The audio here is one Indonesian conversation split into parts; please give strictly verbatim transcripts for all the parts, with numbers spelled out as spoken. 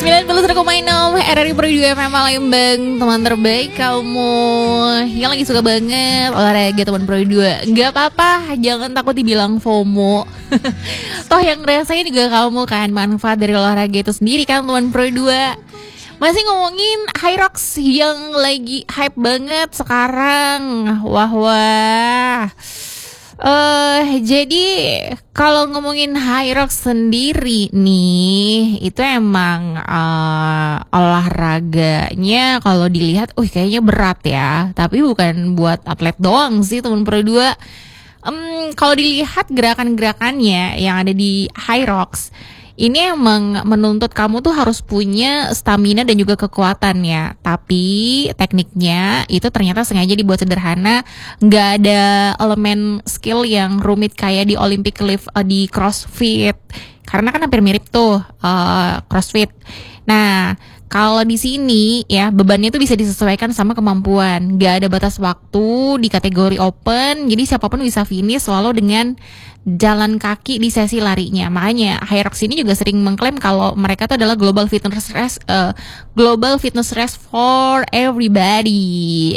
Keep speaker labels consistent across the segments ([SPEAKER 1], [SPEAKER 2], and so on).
[SPEAKER 1] sembilan puluh satu koma enam R R I Pro dua F M Palembang. Teman terbaik kamu yang lagi suka banget olahraga teman Pro dua. Gak apa-apa, jangan takut dibilang FOMO. Toh yang ngerasain juga kamu kan, manfaat dari olahraga itu sendiri kan teman Pro dua. Masih ngomongin Hyrox yang lagi hype banget sekarang. Wah wah. Uh, jadi kalau ngomongin Hyrox sendiri nih, itu emang uh, olahraganya kalau dilihat, uh kayaknya berat ya. Tapi bukan buat atlet doang sih teman Pro dua. Um, kalau dilihat gerakan-gerakannya yang ada di Hyrox, ini emang menuntut kamu tuh harus punya stamina dan juga kekuatan ya. Tapi tekniknya itu ternyata sengaja dibuat sederhana, nggak ada elemen skill yang rumit kayak di Olympic lift uh, di CrossFit. Karena kan hampir mirip tuh uh, CrossFit. Nah, kalau di sini ya bebannya itu bisa disesuaikan sama kemampuan. Gak ada batas waktu di kategori open, jadi siapapun bisa finish walau dengan jalan kaki di sesi larinya. Makanya Hyrox ini juga sering mengklaim kalau mereka itu adalah global fitness race, uh, global fitness race for everybody,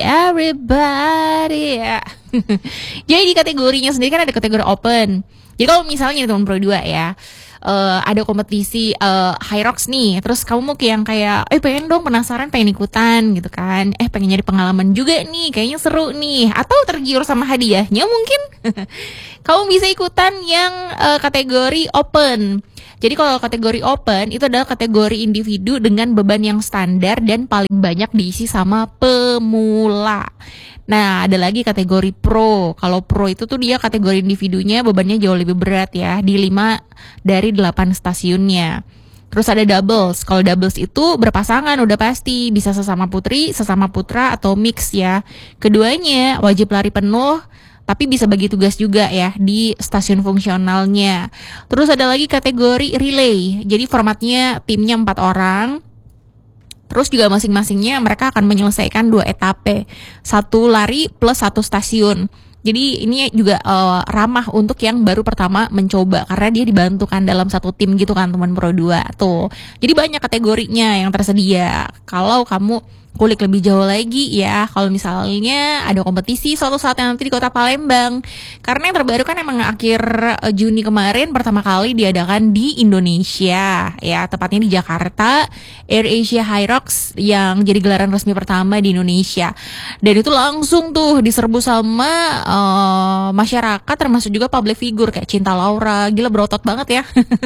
[SPEAKER 1] everybody. Ya. Jadi di kategorinya sendiri kan ada kategori open. Jadi kalau misalnya teman Pro dua ya, Uh, ada kompetisi uh, Hyrox nih, terus kamu mau yang kayak, eh pengen dong, penasaran, pengen ikutan gitu kan, eh pengen nyari pengalaman juga nih, kayaknya seru nih, atau tergiur sama hadiahnya mungkin, kamu bisa ikutan yang uh, kategori open. Jadi kalau kategori open itu adalah kategori individu dengan beban yang standar dan paling banyak diisi sama pemula. Nah, ada lagi kategori pro. Kalau pro itu tuh dia kategori individunya bebannya jauh lebih berat ya, di lima dari delapan stasiunnya. Terus ada doubles. Kalau doubles itu berpasangan udah pasti, bisa sesama putri, sesama putra atau mix ya. Keduanya wajib lari penuh, tapi bisa bagi tugas juga ya di stasiun fungsionalnya. Terus ada lagi kategori relay. Jadi formatnya timnya empat orang. Terus juga masing-masingnya mereka akan menyelesaikan dua etape, satu lari plus satu stasiun. Jadi ini juga uh, ramah untuk yang baru pertama mencoba, karena dia dibantukan dalam satu tim gitu kan teman Pro dua tuh. Jadi banyak kategorinya yang tersedia. Kalau kamu kulik lebih jauh lagi ya, kalau misalnya ada kompetisi suatu saat nanti di kota Palembang, karena yang terbaru kan emang akhir uh, Juni kemarin pertama kali diadakan di Indonesia ya, tepatnya di Jakarta, Air Asia Hyrox yang jadi gelaran resmi pertama di Indonesia. Dan itu langsung tuh diserbu sama uh, masyarakat, termasuk juga public figure kayak Cinta Laura, gila berotot banget ya.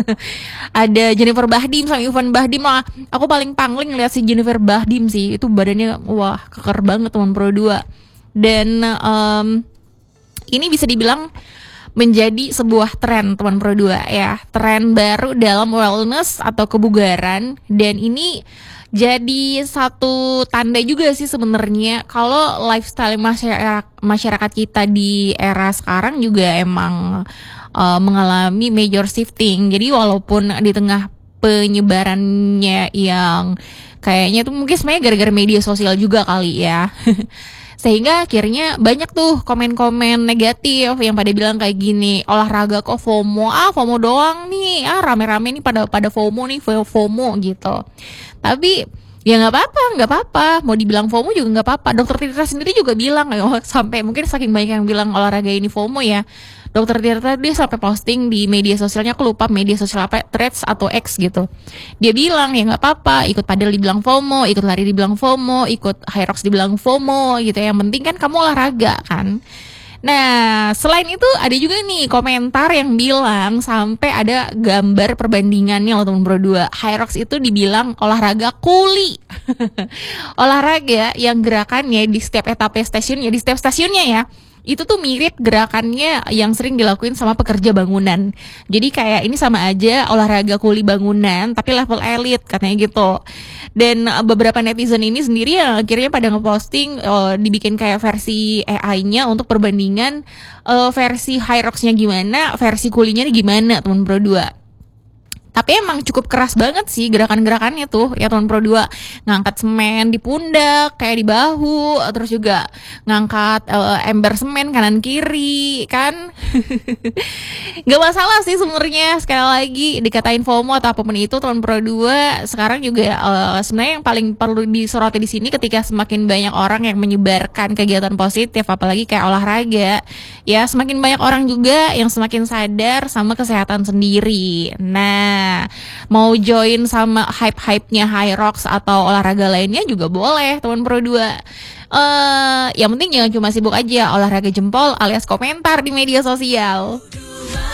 [SPEAKER 1] Ada Jennifer Bahdim sama Ivan Bahdim lah. Aku paling pangling lihat si Jennifer Bahdim sih, itu badannya wah keker banget teman Pro dua. Dan um, ini bisa dibilang menjadi sebuah tren teman Pro dua ya, tren baru dalam wellness atau kebugaran. Dan ini jadi satu tanda juga sih sebenarnya kalau lifestyle masyarakat masyarakat kita di era sekarang juga emang uh, mengalami major shifting. Jadi walaupun di tengah penyebarannya yang kayaknya tuh mungkin sebenarnya gara-gara media sosial juga kali ya. Sehingga akhirnya banyak tuh komen-komen negatif yang pada bilang kayak gini, olahraga kok FOMO, ah FOMO doang nih, ah rame-rame nih pada pada FOMO nih, FOMO gitu. Tapi ya nggak apa-apa, nggak apa-apa, mau dibilang FOMO juga nggak apa-apa. Dokter Tirta sendiri juga bilang, ya, sampai mungkin saking banyak yang bilang olahraga ini FOMO ya, Dokter Tirta dia sampai posting di media sosialnya, aku lupa media sosial apa, Threads atau X gitu. Dia bilang ya nggak apa-apa, ikut padel dibilang FOMO, ikut lari dibilang FOMO, ikut Hyrox dibilang FOMO gitu. Yang penting kan kamu olahraga kan. Nah, selain itu ada juga nih komentar yang bilang sampai ada gambar perbandingannya loh teman Pro dua. Hyrox itu dibilang olahraga kuli. Olahraga yang gerakannya di setiap etape stasiunnya, di setiap stasiunnya ya, itu tuh mirip gerakannya yang sering dilakuin sama pekerja bangunan. Jadi kayak ini sama aja olahraga kuli bangunan tapi level elit katanya gitu. Dan uh, beberapa netizen ini sendiri yang akhirnya pada ngeposting uh, dibikin kayak versi A I-nya untuk perbandingan uh, versi Hyrox-nya gimana, versi kulinya gimana teman Pro dua. Tapi emang cukup keras banget sih gerakan-gerakannya tuh ya teman Pro dua. Ngangkat semen di pundak, kayak di bahu, terus juga ngangkat uh, ember semen kanan kiri kan. Gak masalah sih sebenarnya, sekali lagi dikatain FOMO atau apapun itu teman Pro dua. Sekarang juga uh, sebenarnya yang paling perlu disoroti di sini ketika semakin banyak orang yang menyebarkan kegiatan positif, apalagi kayak olahraga. Ya semakin banyak orang juga yang semakin sadar sama kesehatan sendiri. Nah, mau join sama hype-hype-nya Hyrox atau olahraga lainnya juga boleh teman Pro dua. Uh, yang penting jangan cuma sibuk aja olahraga jempol alias komentar di media sosial.